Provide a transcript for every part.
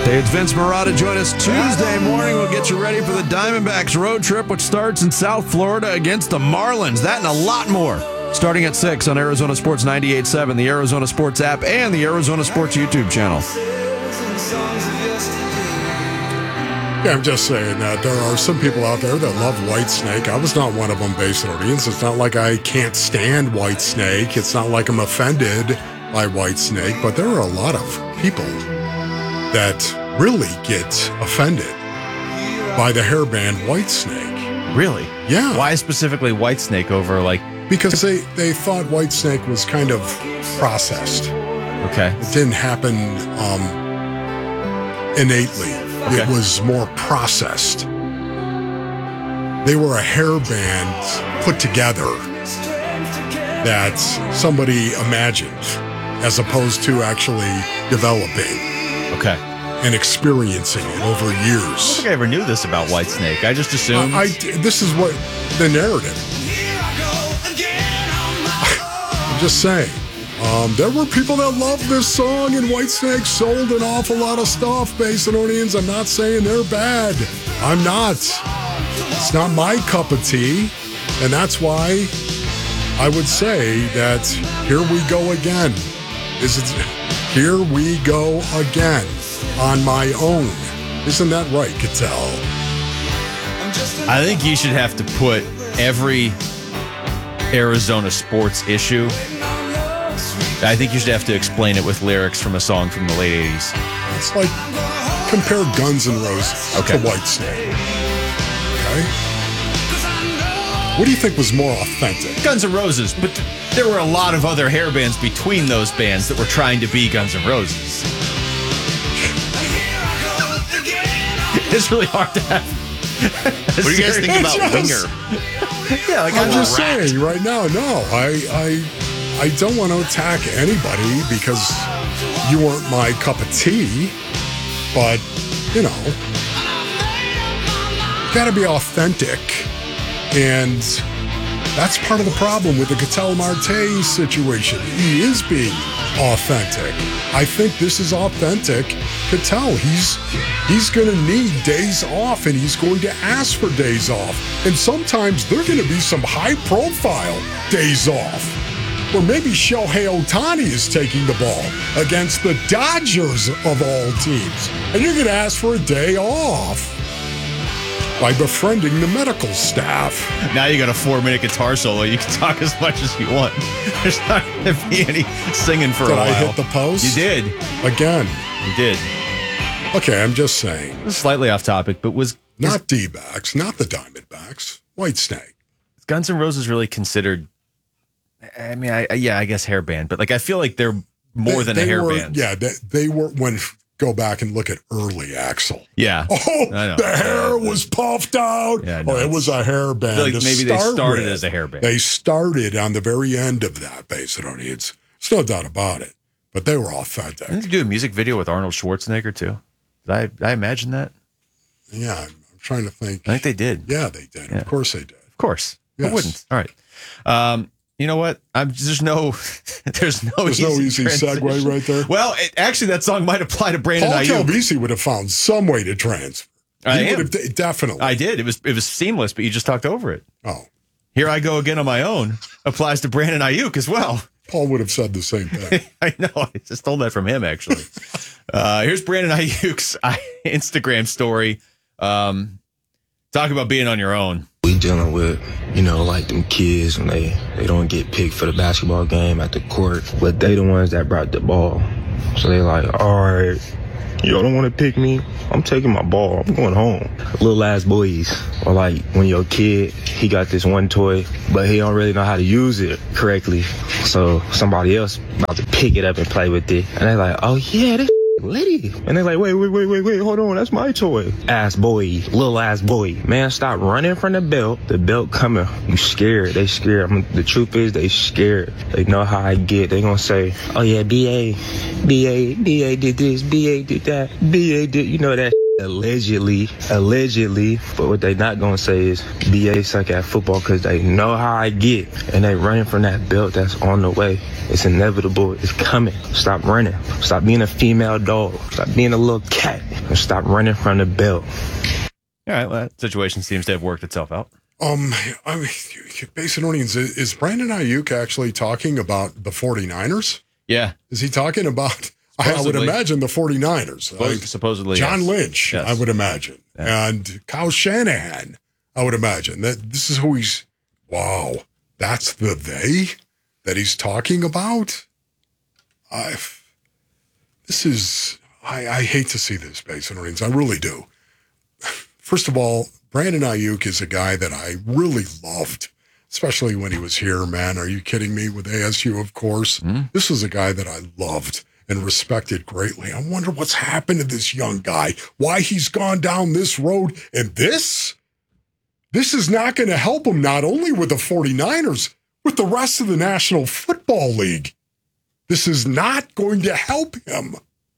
Hey, it's Vince Marotta. Join us Tuesday morning. We'll get you ready for the Diamondbacks road trip, which starts in South Florida against the Marlins. That and a lot more. Starting at 6 on Arizona Sports 98.7, the Arizona Sports app, and the Arizona Sports YouTube channel. Yeah, I'm just saying that there are some people out there that love Whitesnake. I was not one of them, Basin Audience. It's not like I can't stand Whitesnake. It's not like I'm offended by Whitesnake, but there are a lot of people that really get offended by the hairband Whitesnake. Really? Yeah. Why specifically Whitesnake over like... Because they thought Whitesnake was kind of processed. Okay. It didn't happen innately. Okay. It was more processed. They were a hair band put together that somebody imagined as opposed to actually developing Okay. and experiencing it over I don't years. think I ever knew this about Whitesnake. I just assumed... This is what the narrative. I'm just saying. There were people that loved this song, and Whitesnake sold an awful lot of stuff, Basinonians. I'm not saying they're bad. I'm not. It's not my cup of tea, and that's why I would say that here we go again. Here we go again on my own. Isn't that right, Cattell? I think you should have to put every Arizona sports issue. I think you should have to explain it with lyrics from a song from the late 80s. It's like compare Guns N' Roses to Whitesnake. Okay? What do you think was more authentic? Guns N' Roses, but there were a lot of other hair bands between those bands that were trying to be Guns N' Roses. It's really hard to have. What do you guys think about Winger? Yeah, like I'm just saying right now, no, I don't want to attack anybody because you weren't my cup of tea, but, you know, you got to be authentic, and that's part of the problem with the Cattell Marte situation. He is being authentic. I think this is authentic. Cattell, he's going to need days off, and he's going to ask for days off, and sometimes they're going to be some high-profile days off. Or maybe Shohei Ohtani is taking the ball against the Dodgers of all teams. And you're going to ask for a day off by befriending the medical staff. Now you got a 4-minute guitar solo. You can talk as much as you want. There's not going to be any singing for a while. Did I hit the post? You did. Again. You did. Okay, I'm just saying. Slightly off topic, but was not D-backs, not the Diamondbacks. Whitesnake. Guns N' Roses really considered... I mean, I guess hair band, but like I feel like they're more than a hair band. Yeah, they were. When go back and look at early Axl. Yeah. Oh, the hair was puffed out. Yeah, no, it was a hair band. Like maybe they started as a hair band. They started on the very end of that, basically. It's no doubt about it. But they were authentic. Didn't they do a music video with Arnold Schwarzenegger too? Did I imagine that? Yeah, I'm trying to think. I think they did. Yeah, they did. Yeah. Of course they did. Of course. Yes. Who wouldn't? All right. You know what? There's no easy segue right there. Well, actually, that song might apply to Brandon Ayuk. Paul Calvisi would have found some way to transfer. Definitely. I did. It was seamless, but you just talked over it. Oh. Here I go again on my own applies to Brandon Ayuk as well. Paul would have said the same thing. I know. I just stole that from him, actually. Here's Brandon Ayuk's Instagram story. Talk about being on your own. We dealing with, like them kids when they don't get picked for the basketball game at the court, but they the ones that brought the ball. So they like, all right, y'all don't want to pick me? I'm taking my ball. I'm going home. Little ass boys. Or like when your kid, he got this one toy, but he don't really know how to use it correctly. So somebody else about to pick it up and play with it. And they like, oh yeah, this Liddy. And they're like, wait, hold on, that's my toy. Ass boy, little ass boy. Man, stop running from the belt. The belt coming. You scared. They scared. The truth is, they scared. They know how I get. They gonna say, oh yeah, BA did this, BA did that, BA did, that Allegedly, but what they not gonna say is BA suck at football because they know how I get, and they running from that belt that's on the way. It's inevitable. It's coming. Stop running. Stop being a female dog. Stop being a little cat, and stop running from the belt. All right, well, that situation seems to have worked itself out. I mean, Basin Onions, is Brandon Ayuk actually talking about the 49ers? Yeah. Is he talking about, I would imagine, the 49ers? Supposedly, John yes. Lynch, Yes. I would imagine. Yeah. And Kyle Shanahan, I would imagine. That this is who he's, wow, that's the they that he's talking about? I hate to see this, Basin Onions. I really do. First of all, Brandon Ayuk is a guy that I really loved, especially when he was here, man. Are you kidding me? With ASU, of course. This was a guy that I loved and respected greatly. I wonder what's happened to this young guy, why he's gone down this road. And this is not going to help him, not only with the 49ers, with the rest of the National Football League. This is not going to help him.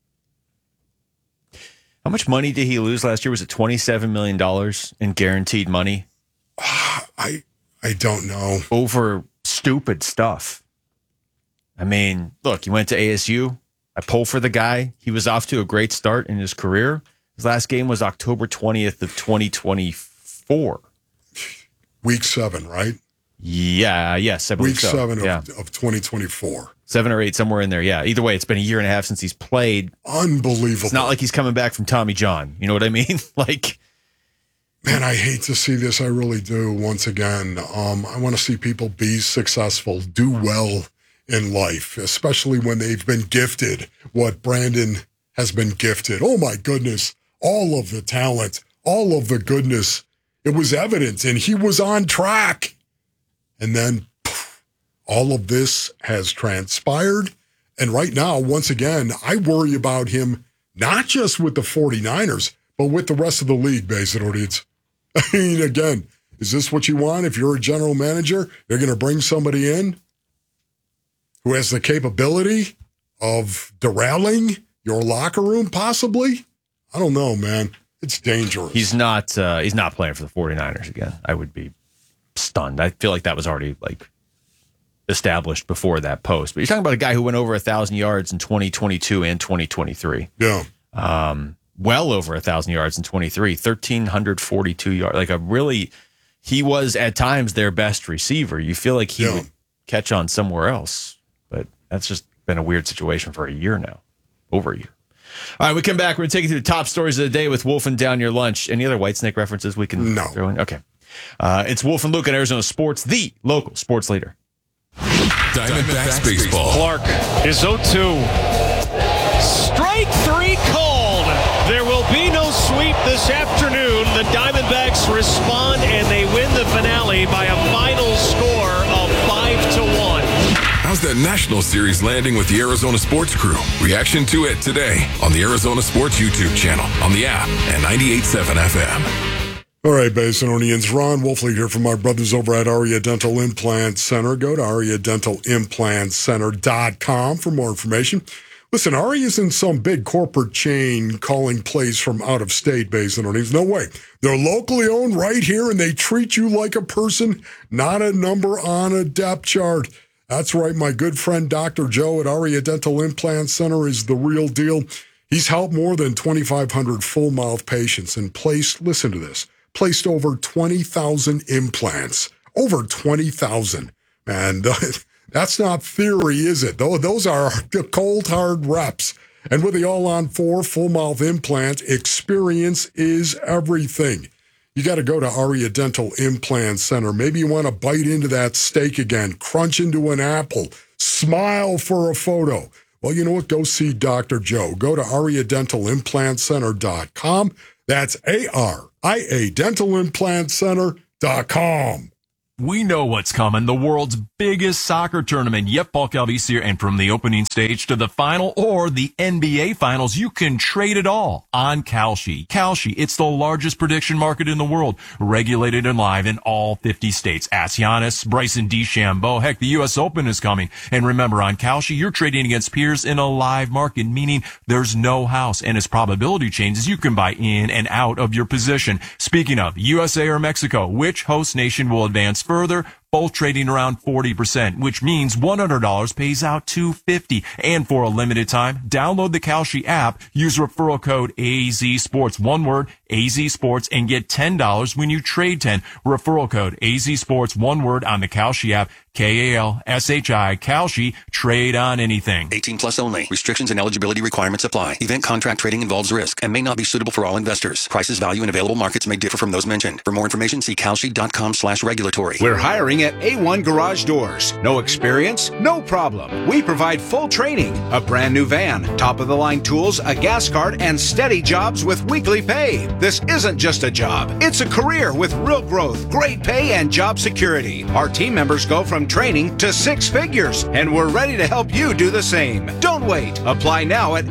How much money did he lose last year? Was it $27 million in guaranteed money? I don't know. Over stupid stuff. I mean, look, he went to ASU. I pull for the guy. He was off to a great start in his career. His last game was October 20th of 2024. Week 7, right? Yeah, yes, I believe Week so. 7 of 2024. 7 or 8, somewhere in there. Yeah. Either way, it's been a year and a half since he's played. Unbelievable. It's not like he's coming back from Tommy John. You know what I mean? Like, man, I hate to see this. I really do. Once again, I want to see people be successful, do well in life, especially when they've been gifted what Brandon has been gifted. Oh my goodness. All of the talent, all of the goodness. It was evident, and he was on track. And then all of this has transpired. And right now, once again, I worry about him, not just with the 49ers, but with the rest of the league, Basin Onions. I mean, again, is this what you want? If you're a general manager, you're going to bring somebody in who has the capability of derailing your locker room, possibly? I don't know, man. It's dangerous. he's not playing for the 49ers again. I would be stunned. I feel like that was already established before that post. But you're talking about a guy who went over 1,000 yards in 2022 and 2023. Yeah. Well over 1,000 yards in 23, 1,342 yards. He was at times their best receiver. You feel like he would catch on somewhere else, but that's just been a weird situation for a year now, over a year. All right, we come back. We're going to take you through the top stories of the day with Wolfing Down Your Lunch. Any other Whitesnake references we can throw in? Okay. It's Wolf and Luke on Arizona Sports, the local sports leader. Diamondbacks baseball. Clark is 0-2. Strike 3 called. There will be no sweep this afternoon. The Diamondbacks respond and they win the finale by a final score of 5-1. How's that National Series landing with the Arizona Sports Crew? Reaction to it today on the Arizona Sports YouTube channel, on the app, and 98.7 FM. All right, Basin Onions. Ron Wolfley here from my brothers over at Aria Dental Implant Center. Go to ariadentalimplantcenter.com for more information. Listen, Aria isn't some big corporate chain calling plays from out of state, Basin Onions. No way. They're locally owned right here, and they treat you like a person, not a number on a depth chart. That's right. My good friend Dr. Joe at Aria Dental Implant Center is the real deal. He's helped more than 2,500 full mouth patients and placed over 20,000 implants. Over 20,000. And that's not theory, is it? Those are the cold, hard reps. And with the all-on-4 full mouth implant, experience is everything. You got to go to Aria Dental Implant Center. Maybe you want to bite into that steak again, crunch into an apple, smile for a photo. Well, you know what? Go see Dr. Joe. Go to ariadentalimplantcenter.com. That's ARIA Dental Implant Center.com. We know what's coming. The world's biggest soccer tournament. Yep, Paul Calvisi here. And from the opening stage to the final or the NBA finals, you can trade it all on Kalshi. Kalshi, it's the largest prediction market in the world, regulated and live in all 50 states. Ask Giannis, Bryson DeChambeau. Heck, the U.S. Open is coming. And remember, on Kalshi, you're trading against peers in a live market, meaning there's no house. And as probability changes, you can buy in and out of your position. Speaking of USA or Mexico, which host nation will advance further? Both trading around 40%, which means $100 pays out $250. And for a limited time, download the Kalshi app, use referral code AZSports, one word, AZSports, and get $10 when you trade 10. Referral code AZSports, one word, on the Kalshi app, Kalshi, Kalshi, trade on anything. 18 plus only. Restrictions and eligibility requirements apply. Event contract trading involves risk and may not be suitable for all investors. Prices, value, and available markets may differ from those mentioned. For more information, see kalshi.com/regulatory. We're hiring at A1 Garage Doors. No experience? No problem. We provide full training, a brand new van, top-of-the-line tools, a gas card, and steady jobs with weekly pay. This isn't just a job. It's a career with real growth, great pay, and job security. Our team members go from training to 6 figures, and we're ready to help you do the same. Don't wait. Apply now at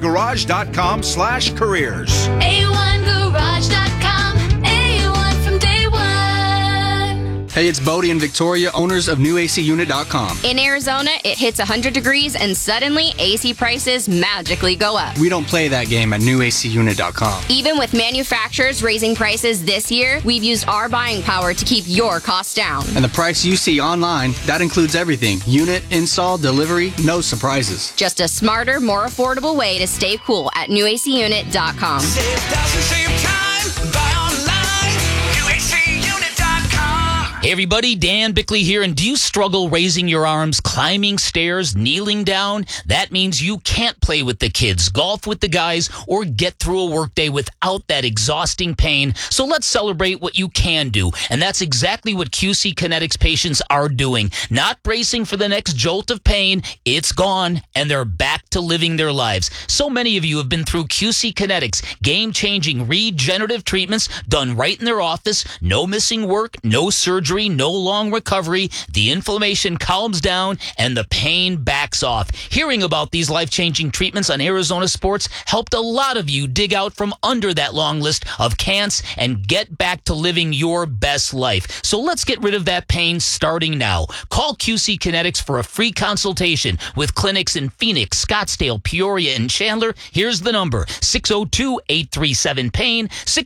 a1garage.com/careers. A1garage.com. A1 from day one. Hey, it's Bodie and Victoria, owners of NewACUnit.com. In Arizona, it hits 100 degrees and suddenly AC prices magically go up. We don't play that game at NewACUnit.com. Even with manufacturers raising prices this year, we've used our buying power to keep your costs down. And the price you see online, that includes everything. Unit, install, delivery, no surprises. Just a smarter, more affordable way to stay cool at NewACUnit.com. Save thousands, save time. Buy online. NewACUnit.com. Hey everybody, Dan Bickley here, and do you struggle raising your arms, climbing stairs, kneeling down? That means you can't play with the kids, golf with the guys, or get through a workday without that exhausting pain. So let's celebrate what you can do, and that's exactly what QC Kinetics patients are doing. Not bracing for the next jolt of pain, it's gone, and they're back to living their lives. So many of you have been through QC Kinetics, game-changing regenerative treatments done right in their office, no missing work, no surgery, no long recovery, the inflammation calms down, and the pain backs off. Hearing about these life-changing treatments on Arizona Sports helped a lot of you dig out from under that long list of can'ts and get back to living your best life. So let's get rid of that pain starting now. Call QC Kinetics for a free consultation with clinics in Phoenix, Scottsdale, Peoria, and Chandler. Here's the number, 602-837-PAIN,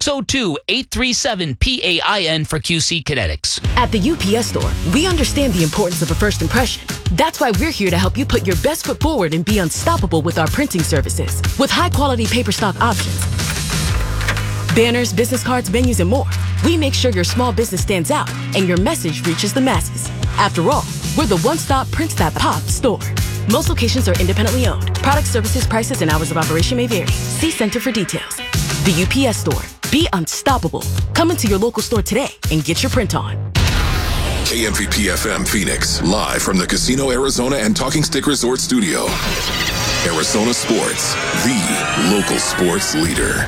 602-837-PAIN for QC Kinetics. At the UPS Store, we understand the importance of a first impression. That's why we're here to help you put your best foot forward and be unstoppable with our printing services. With high-quality paper stock options, banners, business cards, menus, and more, we make sure your small business stands out and your message reaches the masses. After all, we're the one-stop prints that pop store. Most locations are independently owned. Product, services, prices, and hours of operation may vary. See Center for details. The UPS Store. Be unstoppable. Come into your local store today and get your print on. KMVP FM Phoenix, live from the Casino Arizona and Talking Stick Resort Studio. Arizona Sports, the local sports leader.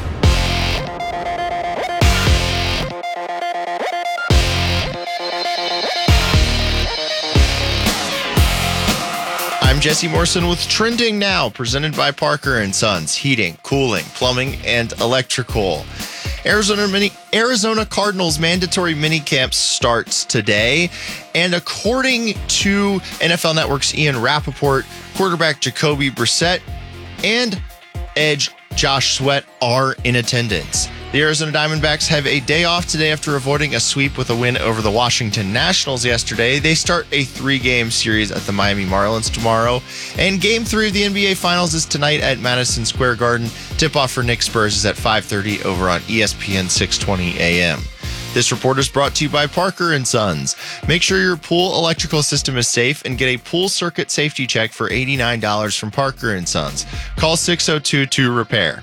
I'm Jesse Morrison with Trending Now, presented by Parker & Sons, heating, cooling, plumbing, and electrical. Arizona Cardinals mandatory minicamp starts today, and according to NFL Network's Ian Rappaport, quarterback Jacoby Brissett and edge Josh Sweat are in attendance. The Arizona Diamondbacks have a day off today after avoiding a sweep with a win over the Washington Nationals yesterday. They start a 3-game series at the Miami Marlins tomorrow. And Game 3 of the NBA Finals is tonight at Madison Square Garden. Tip-off for Knicks Spurs is at 5:30 over on ESPN 620 AM. This report is brought to you by Parker & Sons. Make sure your pool electrical system is safe and get a pool circuit safety check for $89 from Parker & Sons. Call 602-2-REPAIR.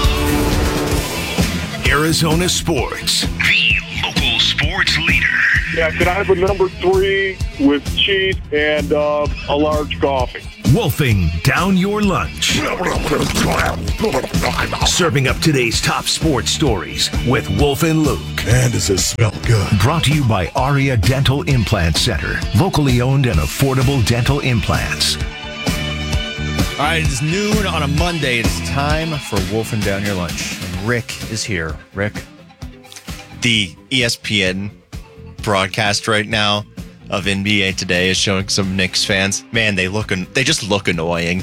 Arizona Sports, the local sports leader. Yeah, can I have a number 3 with cheese and a large coffee? Wolfing down your lunch. Serving up today's top sports stories with Wolf and Luke. Man, does this smell good. Brought to you by Aria Dental Implant Center. Locally owned and affordable dental implants. All right, it's noon on a Monday. It's time for Wolfing Down Your Lunch. And Rick is here. Rick? The ESPN broadcast right now of NBA Today is showing some Knicks fans. Man, they just look annoying.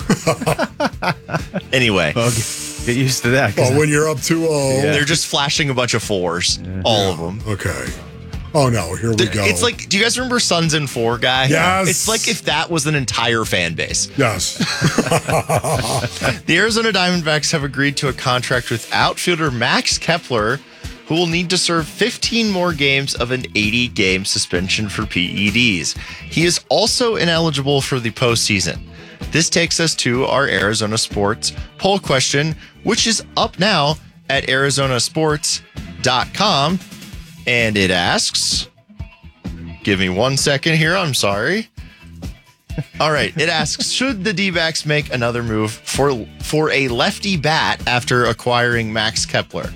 Anyway. Well, get used to that. Oh, when you're up 2-0. They're just flashing a bunch of 4s. All of them. Okay. Oh, no. Here we go. It's like, do you guys remember Suns in 4 guy? Yes. It's like if that was an entire fan base. Yes. The Arizona Diamondbacks have agreed to a contract with outfielder Max Kepler, who will need to serve 15 more games of an 80-game suspension for PEDs. He is also ineligible for the postseason. This takes us to our Arizona Sports poll question, which is up now at arizonasports.com. And it asks, give me 1 second here, I'm sorry. All right, it asks, should the D-backs make another move for a lefty bat after acquiring Max Kepler?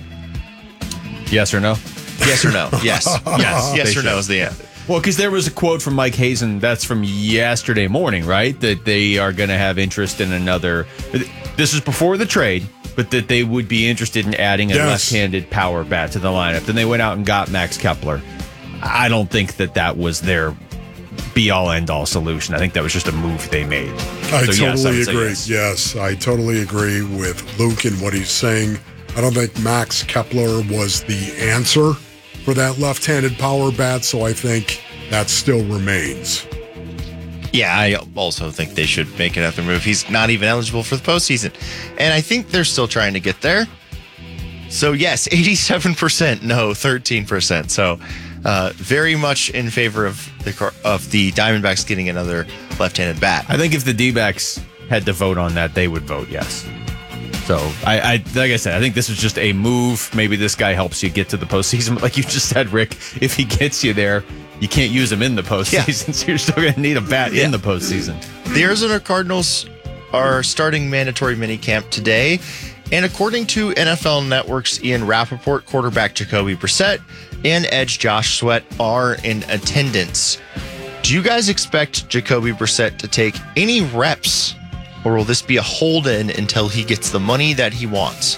Yes or no? Yes or no? Yes. Yes or no is the answer. Well, because there was a quote from Mike Hazen, that's from yesterday morning, right? That they are going to have interest in another. This is before the trade, but that they would be interested in adding a left-handed power bat to the lineup. Then they went out and got Max Kepler. I don't think that was their be-all, end-all solution. I think that was just a move they made. I totally agree. Yes, I totally agree with Luke and what he's saying. I don't think Max Kepler was the answer for that left-handed power bat, so I think that still remains. Yeah, I also think they should make another move. He's not even eligible for the postseason. And I think they're still trying to get there. So, yes, 87%, no, 13%. So, very much in favor of the Diamondbacks getting another left-handed bat. I think if the D-backs had to vote on that, they would vote yes. So, I like I said, I think this is just a move. Maybe this guy helps you get to the postseason. Like you just said, Rick, if he gets you there, you can't use him in the postseason, so you're still going to need a bat in the postseason. The Arizona Cardinals are starting mandatory minicamp today, and according to NFL Network's Ian Rappaport, quarterback Jacoby Brissett and edge Josh Sweat are in attendance. Do you guys expect Jacoby Brissett to take any reps, or will this be a hold-in until he gets the money that he wants?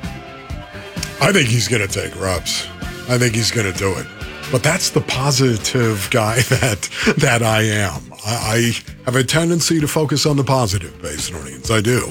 I think he's going to take reps. I think he's going to do it. But that's the positive guy that I am. I have a tendency to focus on the positive, Basinonians. I do.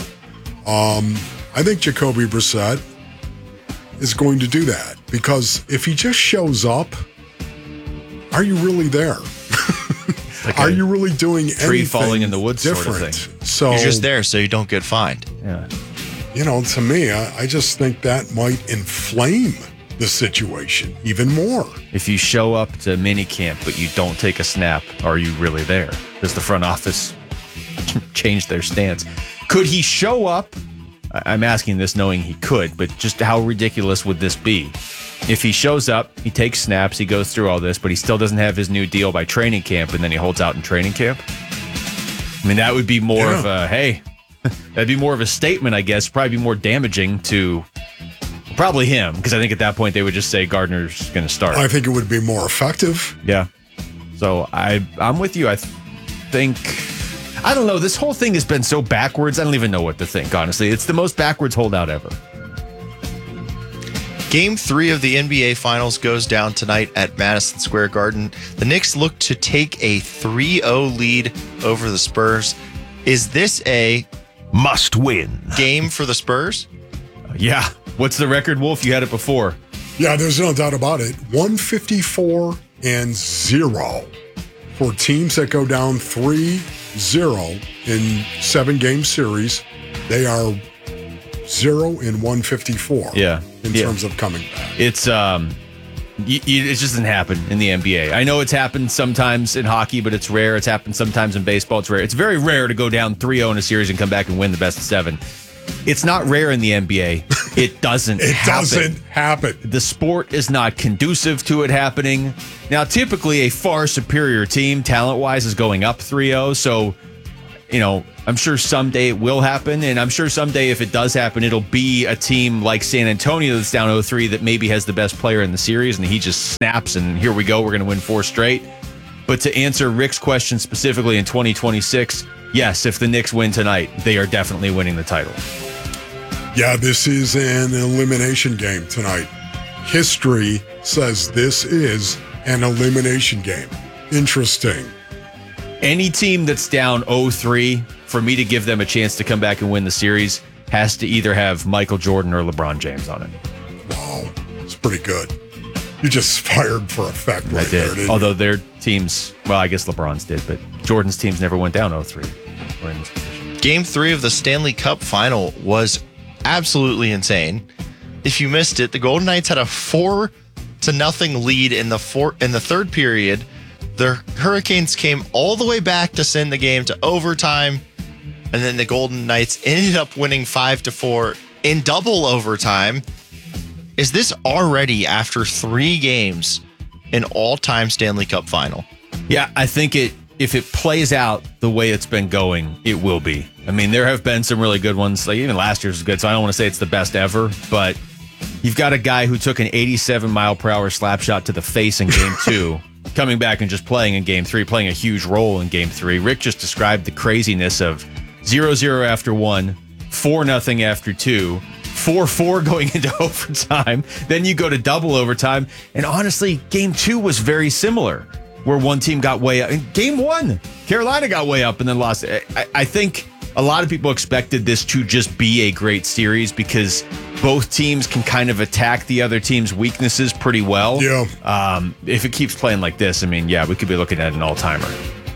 I think Jacoby Brissett is going to do that because if he just shows up, are you really there? Like are you really doing tree anything falling in the woods different? Sort of thing. So you're just there so you don't get fined. Yeah. You know, to me, I just think that might inflame the situation even more. If you show up to minicamp but you don't take a snap, are you really there? Does the front office change their stance? Could he show up? I'm asking this knowing he could, but just how ridiculous would this be? If he shows up, he takes snaps, he goes through all this, but he still doesn't have his new deal by training camp, and then he holds out in training camp? I mean, that would be more of a, hey, that'd be more of a statement, I guess. Probably be more damaging to probably him, because I think at that point they would just say Gardner's going to start. I think it would be more effective. Yeah. So I'm with you. I think, I don't know, this whole thing has been so backwards, I don't even know what to think, honestly. It's the most backwards holdout ever. Game 3 of the NBA Finals goes down tonight at Madison Square Garden. The Knicks look to take a 3-0 lead over the Spurs. Is this a must-win game for the Spurs? Yeah. What's the record, Wolf? You had it before. Yeah, there's no doubt about it. 154-0 for teams that go down 3-0 in 7-game series. They are 0-154. Yeah. In terms of coming back. It's it just doesn't happen in the NBA. I know it's happened sometimes in hockey, but it's rare. It's happened sometimes in baseball. It's rare. It's very rare to go down 3-0 in a series and come back and win the best of 7. It's not rare in the NBA. It doesn't happen. The sport is not conducive to it happening. Now, typically, a far superior team, talent-wise, is going up 3-0. So, I'm sure someday it will happen. And I'm sure someday if it does happen, it'll be a team like San Antonio that's down 0-3 that maybe has the best player in the series. And he just snaps and here we go. We're going to win 4 straight. But to answer Rick's question specifically in 2026, yes, if the Knicks win tonight, they are definitely winning the title. Yeah, this is an elimination game tonight. History says this is an elimination game. Interesting. Any team that's down 0-3, for me to give them a chance to come back and win the series, has to either have Michael Jordan or LeBron James on it. Wow, it's pretty good. You just fired for effect right there, didn't Although you? their teams, well, I guess LeBron's did, but Jordan's teams never went down 0-3. Game 3 of the Stanley Cup final was absolutely insane. If you missed it, the Golden Knights had a 4-0 lead in the third period. The Hurricanes came all the way back to send the game to overtime, and then the Golden Knights ended up winning 5-4 in double overtime. Is this already, after 3 games, an all-time Stanley Cup final? Yeah, I think if it plays out the way it's been going, it will be. I mean, there have been some really good ones. Like even last year's was good, so I don't want to say it's the best ever, but you've got a guy who took an 87-mile-per-hour slap shot to the face in Game 2, coming back and just playing in Game 3, playing a huge role in Game 3. Rick just described the craziness of 0-0 after 1, 4-0 after 2, 4-4 going into overtime. Then you go to double overtime. And honestly, Game 2 was very similar, where one team got way up. In Game 1, Carolina got way up and then lost. I think a lot of people expected this to just be a great series because both teams can kind of attack the other team's weaknesses pretty well. Yeah. If it keeps playing like this, I mean, yeah, we could be looking at an all-timer.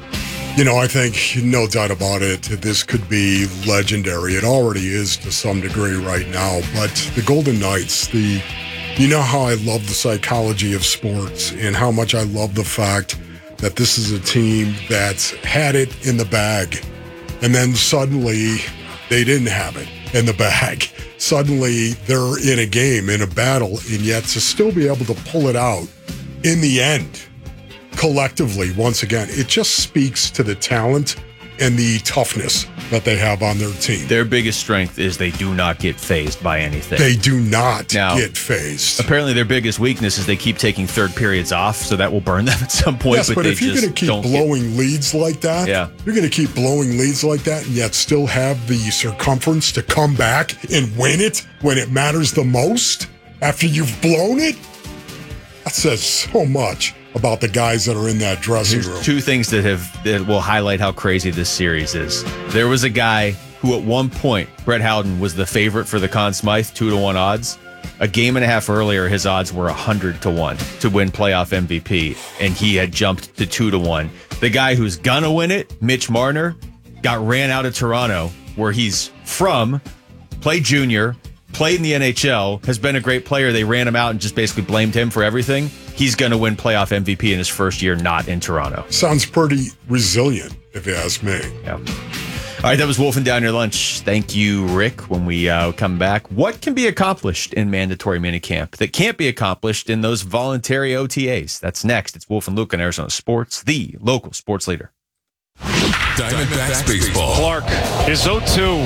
I think no doubt about it, this could be legendary. It already is to some degree right now. But the Golden Knights, you know how I love the psychology of sports and how much I love the fact that this is a team that's had it in the bag. And then suddenly they didn't have it in the bag. Suddenly they're in a game, in a battle, and yet to still be able to pull it out in the end, collectively, once again, it just speaks to the talent and the toughness that they have on their team. Their biggest strength is they do not get fazed by anything. They do not get fazed. Apparently their biggest weakness is they keep taking third periods off, so that will burn them at some point. Yes, but if you're going to keep blowing leads like that, you're going to keep blowing leads like that and yet still have the circumference to come back and win it when it matters the most after you've blown it, that says so much about the guys that are in that dressing room. There's 2 things that will highlight how crazy this series is. There was a guy who at one point, Brett Howden, was the favorite for the Conn Smythe, 2-1 odds. A game and a half earlier, his odds were 100-1 to win playoff MVP, and he had jumped to 2-1. The guy who's gonna win it, Mitch Marner, got ran out of Toronto, where he's from, played junior, played in the NHL, has been a great player. They ran him out and just basically blamed him for everything. He's going to win playoff MVP in his first year, not in Toronto. Sounds pretty resilient, if you ask me. Yeah. All right, that was Wolfing Down Your Lunch. Thank you, Rick. When we come back, what can be accomplished in mandatory minicamp that can't be accomplished in those voluntary OTAs? That's next. It's Wolf and Luke on Arizona Sports, the local sports leader. Diamondbacks baseball. Clark is 0-2.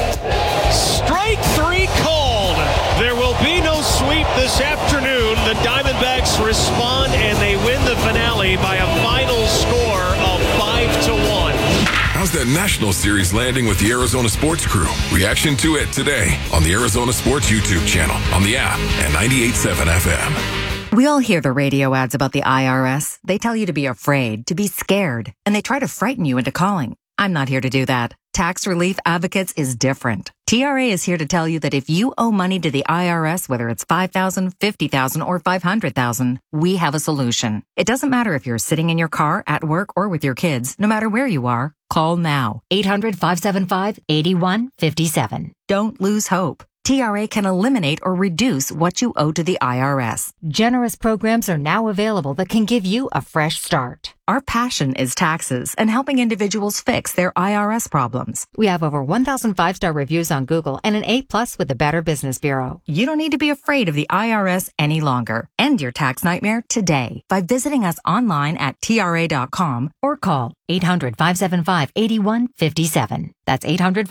Strike 3 called. There will be no sweep this afternoon. The Diamondbacks respond and they win the finale by a final score of 5-1. How's that National Series landing with the Arizona Sports Crew? Reaction to it today on the Arizona Sports YouTube channel, on the app, and 98.7 FM. We all hear the radio ads about the IRS. They tell you to be afraid, to be scared, and they try to frighten you into calling. I'm not here to do that. Tax Relief Advocates is different. TRA is here to tell you that if you owe money to the IRS, whether it's $5,000, $50,000, or $500,000, we have a solution. It doesn't matter if you're sitting in your car, at work, or with your kids. No matter where you are, call now. 800-575-8157. Don't lose hope. TRA can eliminate or reduce what you owe to the IRS. Generous programs are now available that can give you a fresh start. Our passion is taxes and helping individuals fix their IRS problems. We have over 1,000 5-star reviews on Google and an A+ with the Better Business Bureau. You don't need to be afraid of the IRS any longer. End your tax nightmare today by visiting us online at TRA.com or call 800-575-8157. That's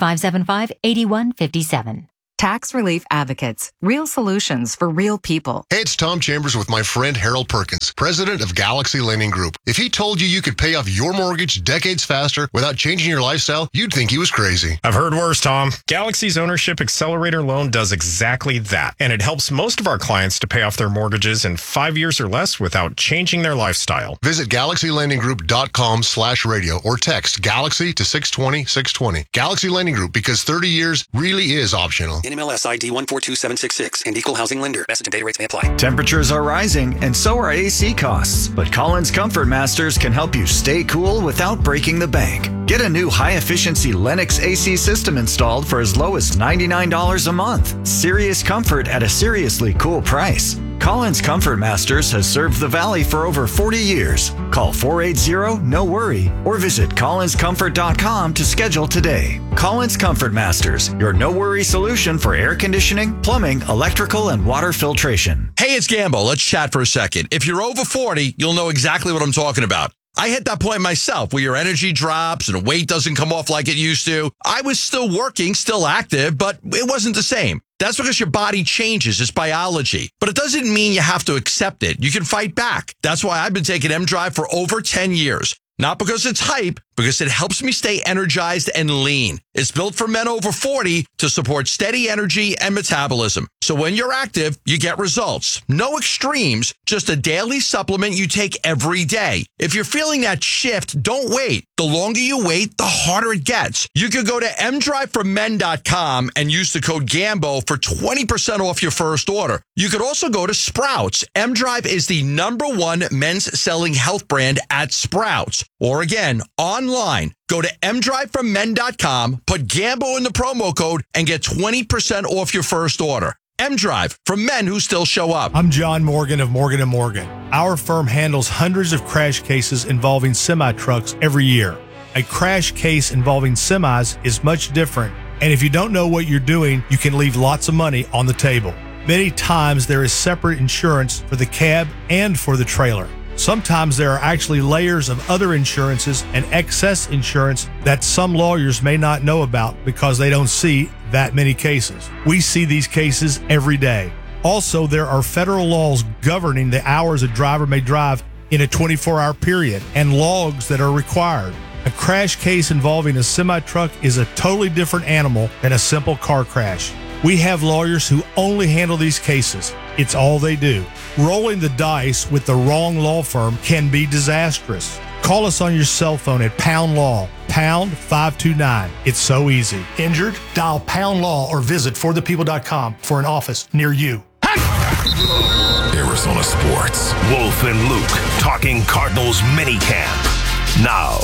800-575-8157. Tax Relief Advocates. Real solutions for real people. Hey, it's Tom Chambers with my friend Harold Perkins, president of Galaxy Lending Group. If he told you could pay off your mortgage decades faster without changing your lifestyle, you'd think he was crazy. I've heard worse, Tom. Galaxy's Ownership Accelerator Loan does exactly that, and it helps most of our clients to pay off their mortgages in 5 years or less without changing their lifestyle. Visit GalaxyLendingGroup.com/radio or text Galaxy to 620-620. Galaxy Lending Group, because 30 years really is optional. NMLS ID 142766 and equal housing lender. Message and data rates may apply. Temperatures are rising, and so are AC costs. But Collins Comfort Masters can help you stay cool without breaking the bank. Get a new high-efficiency Lennox AC system installed for as low as $99 a month. Serious comfort at a seriously cool price. Collins Comfort Masters has served the Valley for over 40 years. Call 480-NO-WORRY or visit collinscomfort.com to schedule today. Collins Comfort Masters, your no-worry solution for air conditioning, plumbing, electrical, and water filtration. Hey, it's Gambo. Let's chat for a second. If you're over 40, you'll know exactly what I'm talking about. I hit that point myself where your energy drops and weight doesn't come off like it used to. I was still working, still active, but it wasn't the same. That's because your body changes. It's biology. But it doesn't mean you have to accept it. You can fight back. That's why I've been taking M-Drive for over 10 years. Not because it's hype, because it helps me stay energized and lean. It's built for men over 40 to support steady energy and metabolism. So when you're active, you get results. No extremes, just a daily supplement you take every day. If you're feeling that shift, don't wait. The longer you wait, the harder it gets. You could go to mdriveformen.com and use the code GAMBO for 20% off your first order. You could also go to Sprouts. M-Drive is the #1 men's selling health brand at Sprouts. Or again, online. Go to mdriveformen.com, put GAMBO in the promo code, and get 20% off your first order. M-Drive, for men who still show up. I'm John Morgan of Morgan & Morgan. Our firm handles hundreds of crash cases involving semi-trucks every year. A crash case involving semis is much different, and if you don't know what you're doing, you can leave lots of money on the table. Many times there is separate insurance for the cab and for the trailer. Sometimes there are actually layers of other insurances and excess insurance that some lawyers may not know about because they don't see that many cases. We see these cases every day. Also, there are federal laws governing the hours a driver may drive in a 24-hour period and logs that are required. A crash case involving a semi-truck is a totally different animal than a simple car crash. We have lawyers who only handle these cases. It's all they do. Rolling the dice with the wrong law firm can be disastrous. Call us on your cell phone at Pound Law, pound 529. It's so easy. Injured? Dial Pound Law or visit forthepeople.com for an office near you. Arizona Sports. Wolf and Luke talking Cardinals minicamp. Now.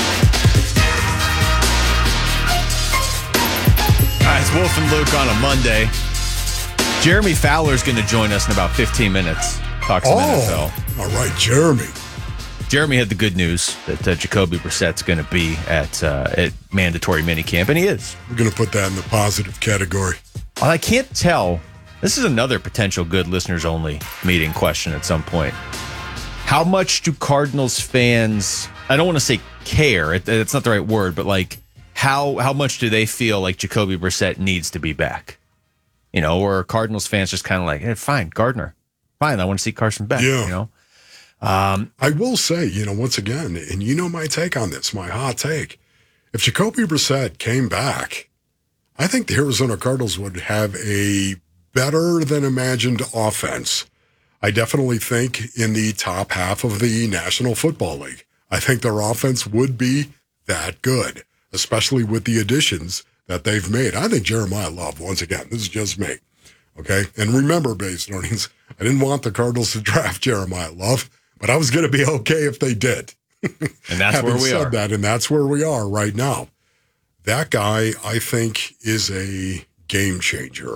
All right, it's Wolf and Luke on a Monday. Jeremy Fowler's going to join us in about 15 minutes. Talk some NFL. All right, Jeremy. Jeremy had the good news that Jacoby Brissett's going to be at mandatory minicamp, and he is. We're going to put that in the positive category. Well, I can't tell. This is another potential good listeners-only meeting question at some point. How much do Cardinals fans, I don't want to say care, it's not the right word, but like how much do they feel like Jacoby Brissett needs to be back? You know, or are Cardinals fans just kind of like, hey, fine, Gardner. Fine, I want to see Carson back, Yeah. you know? I will say, once again, and you know my take on this, my hot take. If Jacoby Brissett came back, I think the Arizona Cardinals would have a better than imagined offense. I definitely think in the top half of the National Football League. I think their offense would be that good, especially with the additions that they've made. I think Jeremiah Love, once again, this is just me, okay? And remember, base learnings, I didn't want the Cardinals to draft Jeremiah Love, but I was going to be okay if they did. And that's where we are. And that's where we are right now. That guy, I think, is a game changer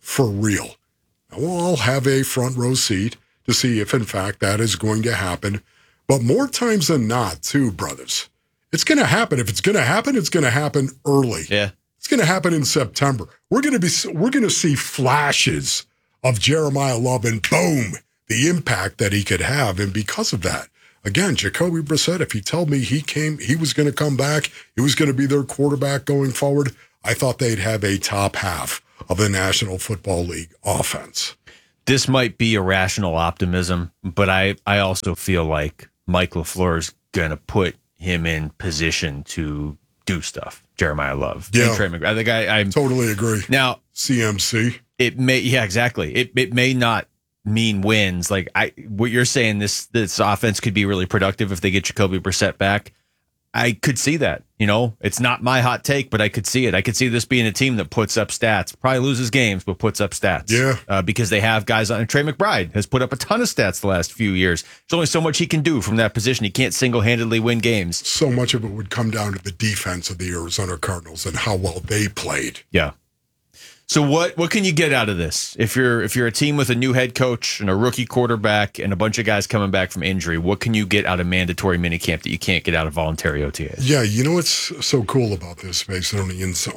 for real. We'll all have a front row seat to see if, in fact, that is going to happen. But more times than not, too, brothers, it's going to happen. If it's going to happen, it's going to happen early. Yeah. It's going to happen in September. We're going to see flashes of Jeremiah Love, and boom, the impact that he could have. And because of that, again, Jacoby Brissett, if he told me he was going to come back, he was going to be their quarterback going forward, I thought they'd have a top half of the National Football League offense. This might be irrational optimism, but I also feel like Mike LaFleur is going to put him in position to do stuff. Jeremiah Love. Yeah. Trey McBride. I think I totally agree. Now, CMC. It may, yeah, exactly. It may not mean wins. Like what you're saying, this offense could be really productive if they get Jacoby Brissett back. I could see that. You know, it's not my hot take, but I could see it. I could see this being a team that puts up stats, probably loses games, but puts up stats. Yeah. Because they have guys on. Trey McBride has put up a ton of stats the last few years. There's only so much he can do from that position. He can't single-handedly win games. So much of it would come down to the defense of the Arizona Cardinals and how well they played. Yeah. So what can you get out of this? If you're a team with a new head coach and a rookie quarterback and a bunch of guys coming back from injury, what can you get out of mandatory minicamp that you can't get out of voluntary OTAs? Yeah, you know what's so cool about this, basically,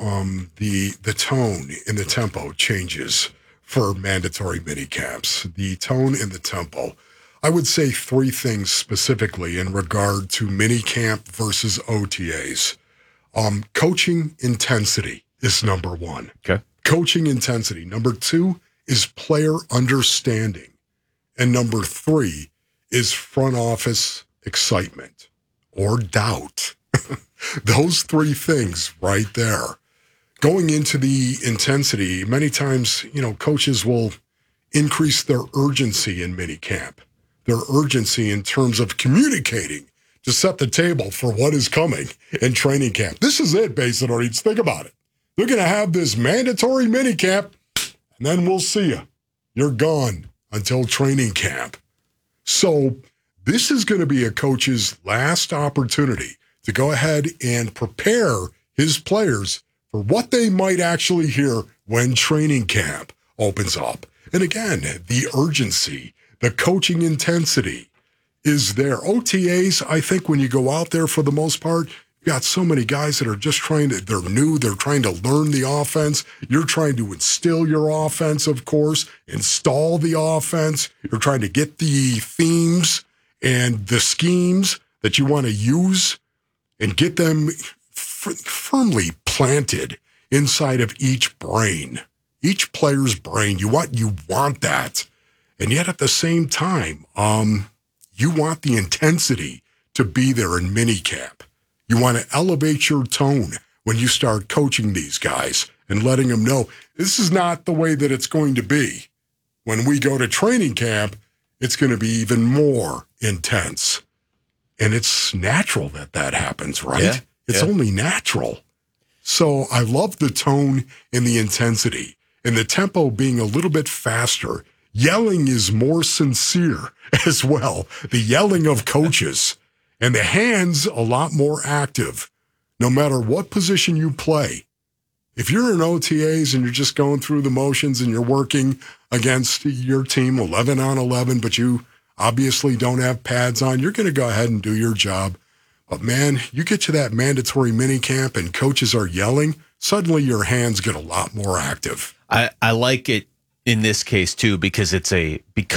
the tone and the tempo changes for mandatory minicamps. The tone and the tempo. I would say three things specifically in regard to minicamp versus OTAs. Coaching intensity is number one. Okay. Coaching intensity. Number two is player understanding. And number three is front office excitement or doubt. Those three things right there. Going into the intensity, many times, coaches will increase their urgency in minicamp, their urgency in terms of communicating to set the table for what is coming in training camp. This is it, basically. Think about it. They're going to have this mandatory minicamp, and then we'll see you. You're gone until training camp. So this is going to be a coach's last opportunity to go ahead and prepare his players for what they might actually hear when training camp opens up. And again, the urgency, the coaching intensity is there. OTAs, I think when you go out there for the most part, you got so many guys that are just they're new, they're trying to learn the offense. You're trying to instill your offense, of course, install the offense. You're trying to get the themes and the schemes that you want to use and get them firmly planted inside of each brain, each player's brain. You want that. And yet at the same time, you want the intensity to be there in minicamp. You want to elevate your tone when you start coaching these guys and letting them know this is not the way that it's going to be. When we go to training camp, it's going to be even more intense. And it's natural that happens, right? Yeah. It's only natural. So I love the tone and the intensity and the tempo being a little bit faster. Yelling is more sincere as well. The yelling of coaches. And the hands a lot more active, no matter what position you play. If you're in OTAs and you're just going through the motions and you're working against your team 11 on 11, but you obviously don't have pads on, you're going to go ahead and do your job. But man, you get to that mandatory minicamp and coaches are yelling, suddenly your hands get a lot more active. I like it in this case too, because it's a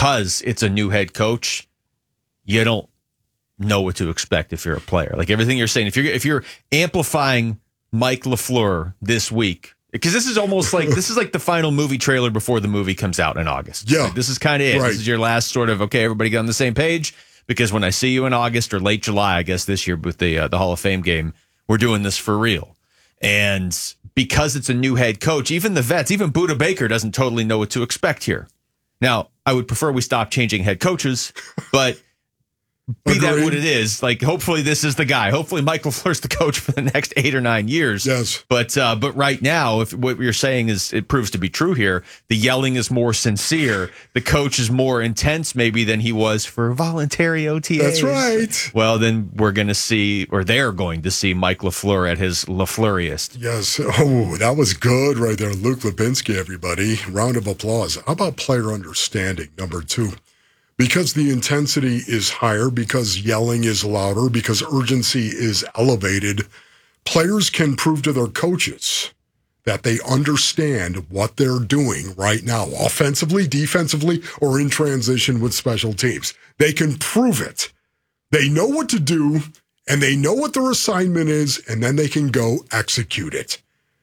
new head coach. You don't know what to expect if you're a player. Like everything you're saying, if you're amplifying Mike LaFleur this week, because this is almost like the final movie trailer before the movie comes out in August. Yeah, like, this is kind of it. Right. This is your last sort of everybody get on the same page, because when I see you in August or late July, I guess this year with the Hall of Fame game, we're doing this for real. And because it's a new head coach, even the vets, even Budda Baker doesn't totally know what to expect here. Now, I would prefer we stop changing head coaches, but be that Agreed. what it is. Like, hopefully this is the guy. Hopefully Mike LaFleur's the coach for the next 8 or 9 years. Yes. But right now, if what you're saying is it proves to be true here, the yelling is more sincere. The coach is more intense maybe than he was for voluntary OTAs. That's right. Well, then we're going to see, or they're going to see Mike LaFleur at his LaFleuriest. Yes. Oh, that was good right there. Luke Lipinski, everybody. Round of applause. How about player understanding, number 2? Because the intensity is higher, because yelling is louder, because urgency is elevated, players can prove to their coaches that they understand what they're doing right now, offensively, defensively, or in transition with special teams. They can prove it. They know what to do, and they know what their assignment is, and then they can go execute it.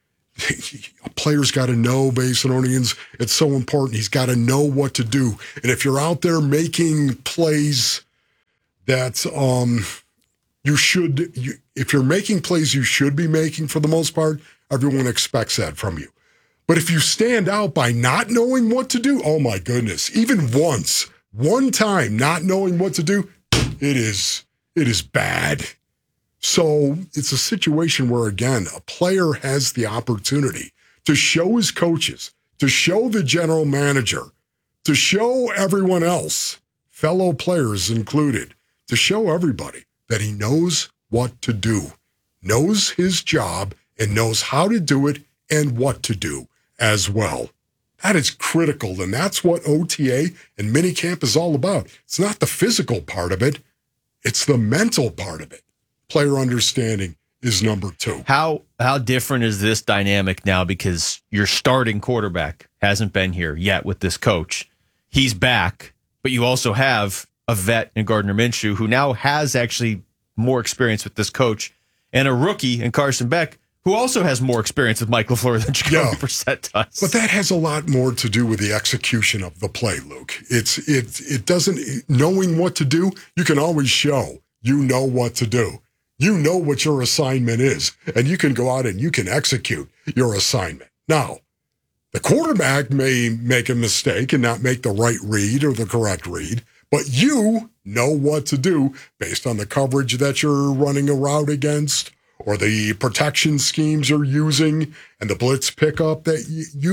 A player's got to know, Basinonians. It's so important. He's got to know what to do. And if you're out there making plays that if you're making plays you should be making for the most part, everyone expects that from you. But if you stand out by not knowing what to do, oh my goodness, even one time not knowing what to do, it is bad. So it's a situation where, again, a player has the opportunity to show his coaches, to show the general manager, to show everyone else, fellow players included, to show everybody that he knows what to do, knows his job, and knows how to do it and what to do as well. That is critical, and that's what OTA and minicamp is all about. It's not the physical part of it, it's the mental part of it. Player understanding is number 2. How different is this dynamic now? Because your starting quarterback hasn't been here yet with this coach. He's back, but you also have a vet in Gardner Minshew who now has actually more experience with this coach, and a rookie in Carson Beck who also has more experience with Mike LaFleur than Jacoby Brissett does. But that has a lot more to do with the execution of the play, Luke. It doesn't, knowing what to do, you can always show you know what to do. You know what your assignment is, and you can go out and you can execute your assignment. Now, the quarterback may make a mistake and not make the right read or the correct read, but you know what to do based on the coverage that you're running a route against or the protection schemes you're using and the blitz pickup that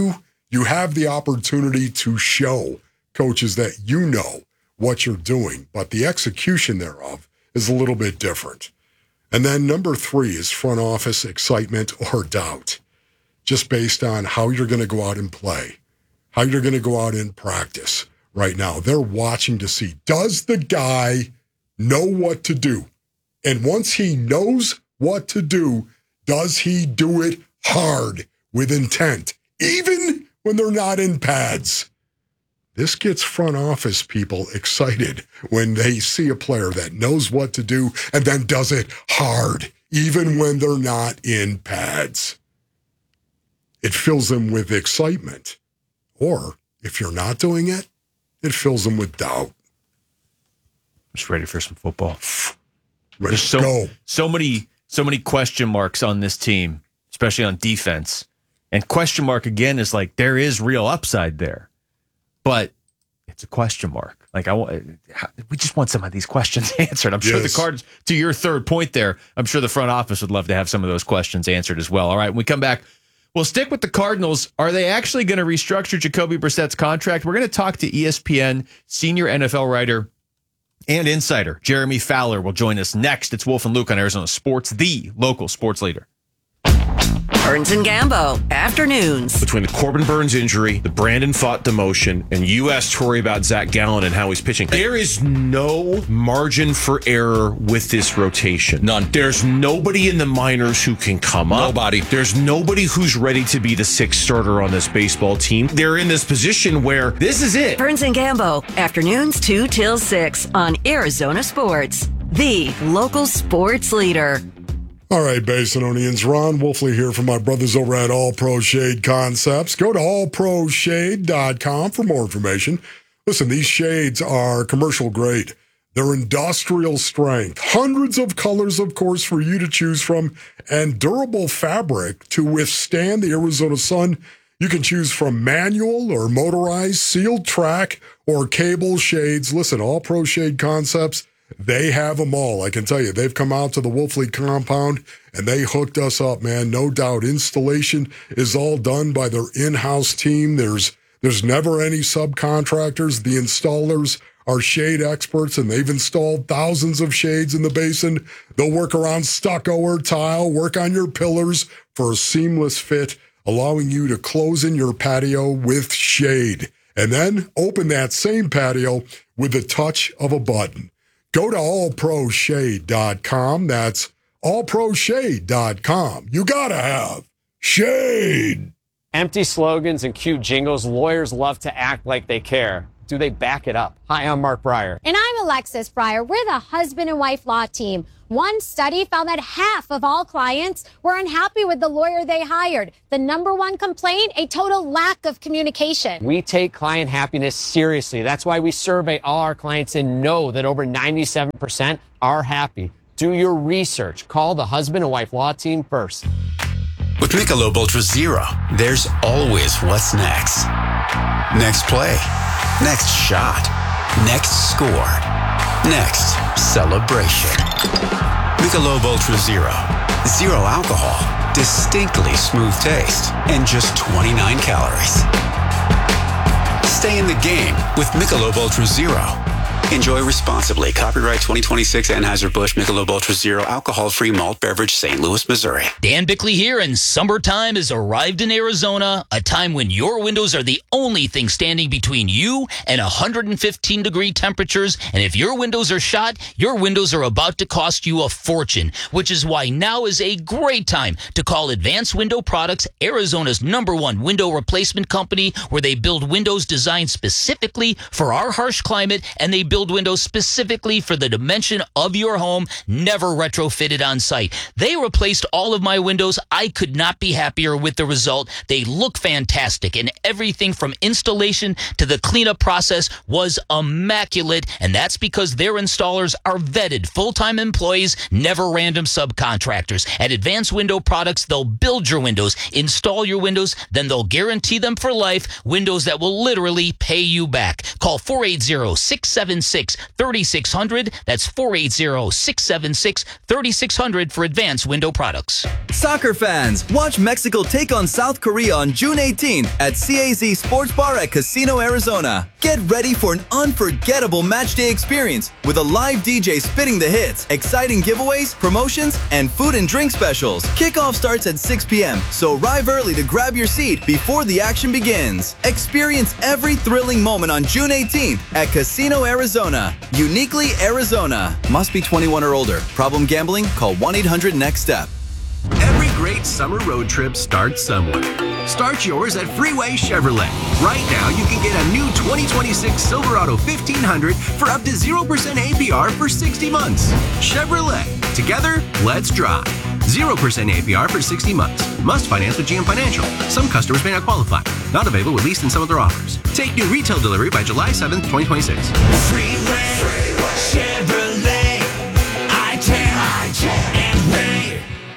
you have the opportunity to show coaches that you know what you're doing, but the execution thereof is a little bit different. And then number 3 is front office excitement or doubt, just based on how you're going to go out and play, how you're going to go out and practice. Right now, they're watching to see, does the guy know what to do? And once he knows what to do, does he do it hard with intent, even when they're not in pads? This gets front office people excited when they see a player that knows what to do and then does it hard, even when they're not in pads. It fills them with excitement. Or if you're not doing it, it fills them with doubt. Just ready for some football. Ready There's to go. so many question marks on this team, especially on defense. And question mark again is like there is real upside there. But it's a question mark. Like we just want some of these questions answered. I'm sure the Cards, to your third point there, I'm sure the front office would love to have some of those questions answered as well. All right, when we come back, we'll stick with the Cardinals. Are they actually going to restructure Jacoby Brissett's contract? We're going to talk to ESPN senior NFL writer and insider Jeremy Fowler will join us next. It's Wolf and Luke on Arizona Sports, the local sports leader. Burns and Gambo, afternoons. Between the Corbin Burns injury, the Brandon Pfaadt demotion, and you asked Tori about Zach Gallen and how he's pitching, there is no margin for error with this rotation. None. There's nobody in the minors who can come up. Nobody. There's nobody who's ready to be the sixth starter on this baseball team. They're in this position where this is it. Burns and Gambo, afternoons 2 till 6 on Arizona Sports, the local sports leader. All right, Basinonians, Ron Wolfley here from my brothers over at All Pro Shade Concepts. Go to allproshade.com for more information. Listen, these shades are commercial grade. They're industrial strength. Hundreds of colors, of course, for you to choose from, and durable fabric to withstand the Arizona sun. You can choose from manual or motorized, sealed track, or cable shades. Listen, All Pro Shade Concepts, They have them all. I can tell you, they've come out to the Wolfley compound and they hooked us up, man. No doubt. Installation is all done by their in-house team. There's never any subcontractors. The installers are shade experts, and they've installed thousands of shades in the basin. They'll work around stucco or tile, work on your pillars for a seamless fit, allowing you to close in your patio with shade, and then open that same patio with the touch of a button. Go to allproshade.com. That's allproshade.com. You gotta have shade. Empty slogans and cute jingles. Lawyers love to act like they care. Do they back it up? Hi, I'm Mark Breyer. And I'm Alexis Breyer. We're the husband and wife law team. One study found that half of all clients were unhappy with the lawyer they hired. The number one complaint, a total lack of communication. We take client happiness seriously. That's why we survey all our clients and know that over 97% are happy. Do your research. Call the husband and wife law team first. With Michelob Ultra Zero, there's always what's next. Next play. Next shot. Next score. Next celebration. Michelob Ultra Zero. Zero alcohol. Distinctly smooth taste. And just 29 calories. Stay in the game with Michelob Ultra Zero. Enjoy responsibly. Copyright 2026 Anheuser-Busch Michelob Ultra Zero alcohol-free malt beverage, St. Louis, Missouri. Dan Bickley here, and summertime has arrived in Arizona, a time when your windows are the only thing standing between you and 115-degree temperatures. And if your windows are shot, your windows are about to cost you a fortune, which is why now is a great time to call Advanced Window Products, Arizona's #1 window replacement company, where they build windows designed specifically for our harsh climate, and they build windows specifically for the dimension of your home, never retrofitted on site. They replaced all of my windows. I could not be happier with the result. They look fantastic, and everything from installation to the cleanup process was immaculate, and that's because their installers are vetted full-time employees, never random subcontractors. At Advanced Window Products, they'll build your windows, install your windows, then they'll guarantee them for life, windows that will literally pay you back. Call 480-676-3600. That's 480-676-3600 for Advanced Window Products. Soccer fans, watch Mexico take on South Korea on June 18 at CAZ Sports Bar at Casino, Arizona. Get ready for an unforgettable matchday experience with a live DJ spitting the hits, exciting giveaways, promotions, and food and drink specials. Kickoff starts at 6 p.m., so arrive early to grab your seat before the action begins. Experience every thrilling moment on June 18th at Casino, Arizona. Uniquely Arizona. Must be 21 or older. Problem gambling? Call 1-800-NEXT-STEP. Every great summer road trip starts somewhere. Start yours at Freeway Chevrolet. Right now, you can get a new 2026 Silverado 1500 for up to 0% APR for 60 months. Chevrolet. Together, let's drive. 0% APR for 60 months. Must finance with GM Financial. Some customers may not qualify. Not available with lease and some other offers. Take new retail delivery by July 7th, 2026. Freeway Chevrolet. I can and pay.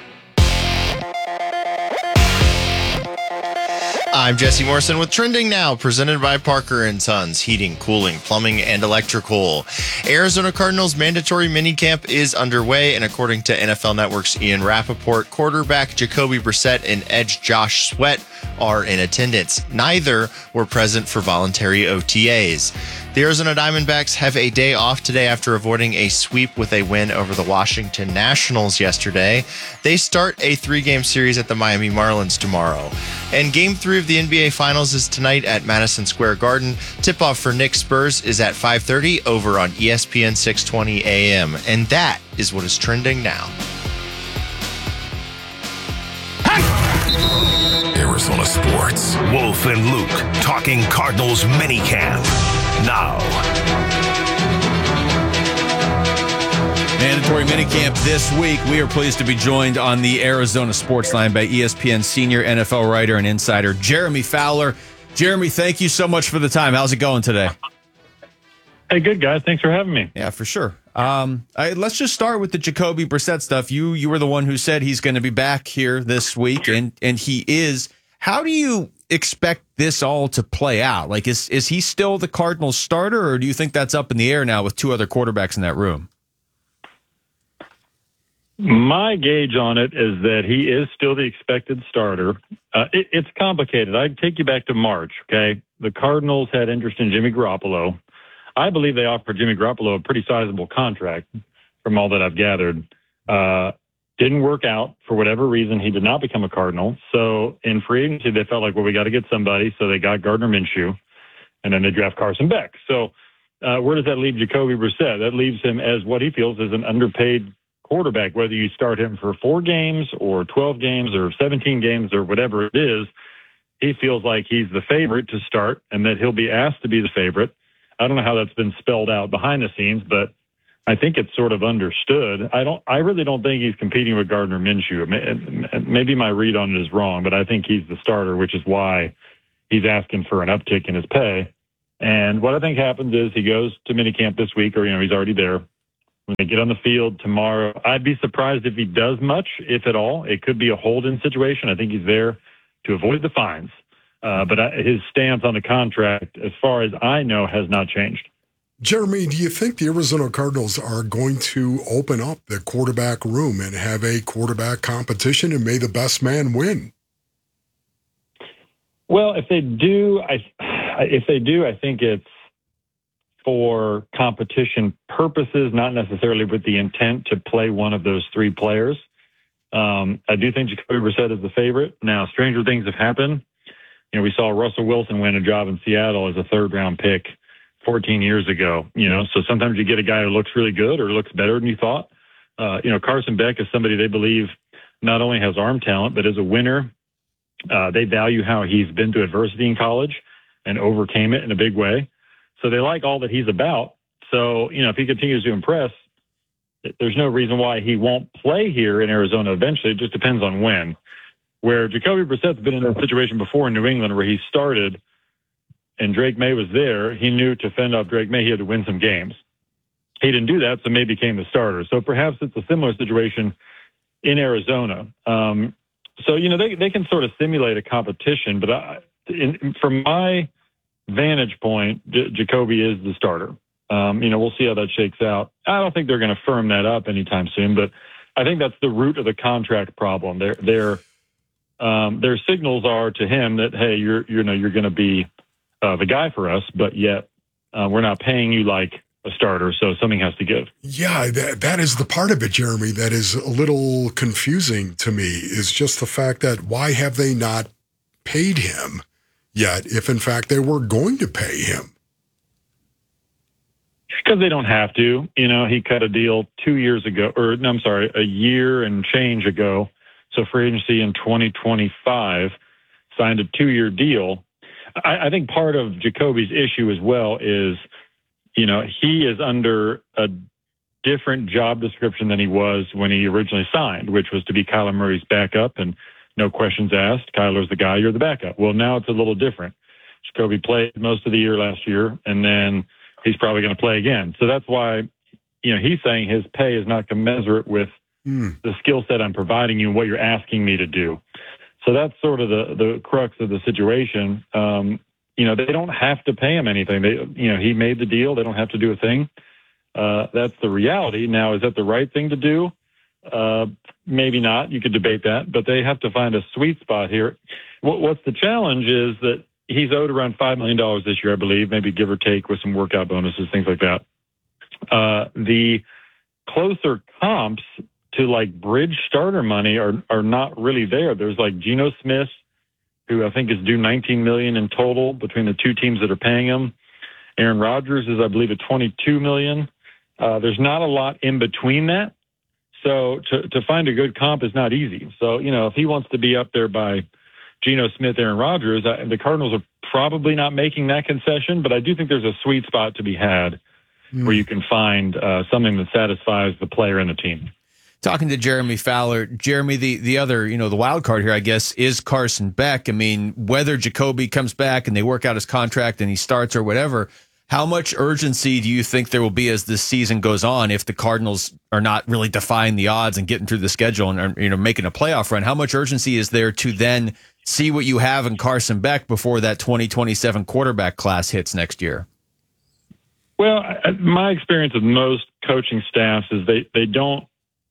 I'm Jesse Morrison with Trending Now, presented by Parker & Sons, heating, cooling, plumbing, and electrical. Arizona Cardinals mandatory minicamp is underway, and according to NFL Network's Ian Rappaport, quarterback Jacoby Brissett and edge Josh Sweat are in attendance. Neither were present for voluntary OTAs. The Arizona Diamondbacks have a day off today after avoiding a sweep with a win over the Washington Nationals yesterday. They start a 3-game series at the Miami Marlins tomorrow. And Game 3 of the NBA Finals is tonight at Madison Square Garden. Tip-off for Knicks Spurs is at 5:30 over on ESPN 620 AM. And that is what is trending now. Arizona Sports. Wolf and Luke talking Cardinals minicamp. Now. Mandatory minicamp this week. We are pleased to be joined on the Arizona Sports Line by ESPN senior NFL writer and insider Jeremy Fowler. Jeremy, thank you so much for the time. How's it going today? Hey, good, guys. Thanks for having me. Yeah, for sure. Let's just start with the Jacoby Brissett stuff. You were the one who said he's going to be back here this week, and he is. How do you expect this all to play out? Like, is he still the Cardinals starter, or do you think that's up in the air now with two other quarterbacks in that room? My gauge on it is that he is still the expected starter. It's complicated. I'd take you back to March, okay? The Cardinals had interest in Jimmy Garoppolo. I believe they offered Jimmy Garoppolo a pretty sizable contract from all that I've gathered. Didn't work out for whatever reason. He did not become a Cardinal. So in free agency, they felt like, well, we got to get somebody. So they got Gardner Minshew, and then they draft Carson Beck. So where does that leave Jacoby Brissett? That leaves him as what he feels is an underpaid quarterback, whether you start him for 4 games or 12 games or 17 games or whatever it is. He feels like he's the favorite to start and that he'll be asked to be the favorite. I don't know how that's been spelled out behind the scenes, but I think it's sort of understood. I really don't think he's competing with Gardner Minshew. Maybe my read on it is wrong, but I think he's the starter, which is why he's asking for an uptick in his pay. And what I think happens is he goes to minicamp this week, or, he's already there. When they get on the field tomorrow, I'd be surprised if he does much, if at all. It could be a hold-in situation. I think he's there to avoid the fines. But his stance on the contract, as far as I know, has not changed. Jeremy, do you think the Arizona Cardinals are going to open up the quarterback room and have a quarterback competition, and may the best man win? Well, if they do, I think it's for competition purposes, not necessarily with the intent to play one of those 3 players. I do think Jacoby Brissett is the favorite. Now, stranger things have happened. We saw Russell Wilson win a job in Seattle as a 3rd-round pick 14 years ago. So sometimes you get a guy who looks really good or looks better than you thought. Carson Beck is somebody they believe not only has arm talent, but is a winner. They value how he's been to adversity in college and overcame it in a big way. So they like all that he's about. So, if he continues to impress, there's no reason why he won't play here in Arizona eventually. It just depends on when. Where Jacoby Brissett's been in a situation before in New England where he started and Drake May was there, he knew to fend off Drake May, he had to win some games. He didn't do that, so May became the starter. So perhaps it's a similar situation in Arizona. So, they can sort of simulate a competition, but from my vantage point, Jacoby is the starter. We'll see how that shakes out. I don't think they're going to firm that up anytime soon, but I think that's the root of the contract problem. Their signals are to him that, hey, you're going to be the guy for us, but yet we're not paying you like a starter, so something has to give. Yeah, that is the part of it, Jeremy, that is a little confusing to me, is just the fact that why have they not paid him yet if, in fact, they were going to pay him? Because they don't have to. He cut a deal 2 years ago, a year and change ago. So free agency in 2025, signed a 2-year deal. I think part of Jacoby's issue as well is, he is under a different job description than he was when he originally signed, which was to be Kyler Murray's backup and no questions asked. Kyler's the guy, you're the backup. Well, now it's a little different. Jacoby played most of the year last year, and then he's probably going to play again. So that's why, he's saying his pay is not commensurate with the skill set I'm providing you and what you're asking me to do. So that's sort of the crux of the situation. They don't have to pay him anything. He made the deal. They don't have to do a thing. That's the reality. Now, is that the right thing to do? Maybe not. You could debate that, but they have to find a sweet spot here. What's the challenge is that he's owed around $5 million this year, I believe, maybe give or take with some workout bonuses, things like that. The closer comps to bridge starter money are not really there. There's Geno Smith, who I think is due $19 million in total between the 2 teams that are paying him. Aaron Rodgers is, I believe, at $22 million. There's not a lot in between that. So to find a good comp is not easy. So, if he wants to be up there by Geno Smith, Aaron Rodgers, the Cardinals are probably not making that concession, but I do think there's a sweet spot to be had where you can find something that satisfies the player and the team. Talking to Jeremy Fowler, Jeremy, the other, the wild card here, I guess, is Carson Beck. I mean, whether Jacoby comes back and they work out his contract and he starts or whatever, how much urgency do you think there will be as this season goes on if the Cardinals are not really defying the odds and getting through the schedule and are, making a playoff run? How much urgency is there to then see what you have in Carson Beck before that 2027 quarterback class hits next year? Well, my experience with most coaching staffs is they don't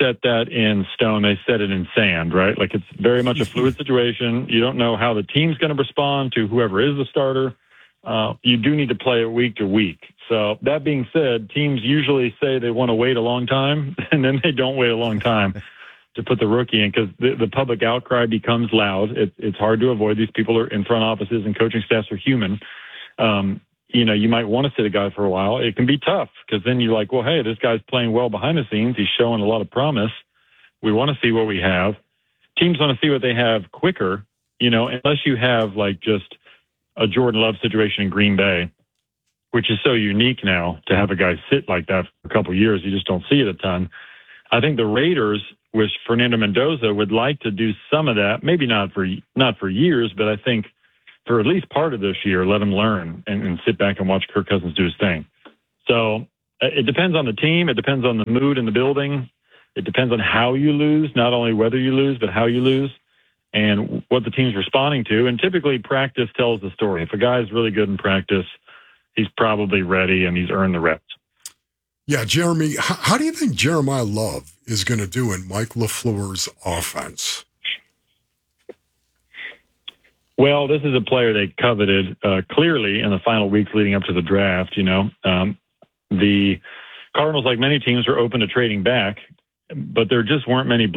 set that in stone. They set it in sand, right? Like it's very much a fluid situation. You don't know how the team's going to respond to whoever is the starter. You do need to play it week to week. So that being said, teams usually say they want to wait a long time, and then they don't wait a long time to put the rookie in because the public outcry becomes loud. It's hard to avoid. These people are in front offices and coaching staffs are human. You might want to sit a guy for a while. It can be tough because then you're like, well, hey, this guy's playing well behind the scenes. He's showing a lot of promise. We want to see what we have. Teams want to see what they have quicker, unless you have like just a Jordan Love situation in Green Bay, which is so unique now to have a guy sit like that for a couple of years. You just don't see it a ton. I think the Raiders with Fernando Mendoza would like to do some of that, maybe not for years, but I think for at least part of this year, let him learn and sit back and watch Kirk Cousins do his thing. So it depends on the team. It depends on the mood in the building. It depends on how you lose, not only whether you lose, but how you lose and what the team's responding to. And typically practice tells the story. If a guy's really good in practice, he's probably ready and he's earned the reps. Yeah, Jeremy, how do you think Jeremiah Love is going to do in Mike LaFleur's offense? Well, this is a player they coveted clearly in the final weeks leading up to the draft. The Cardinals, like many teams, were open to trading back, but there just weren't many